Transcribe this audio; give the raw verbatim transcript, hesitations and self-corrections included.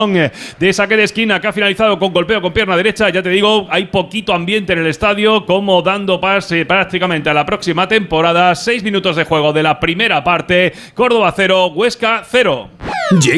de saque de esquina que ha finalizado con golpeo con pierna derecha. Ya te digo, hay poquito ambiente en el estadio, como dando pase prácticamente a la próxima temporada. Seis minutos de juego de la primera parte. Córdoba cero, Huesca cero.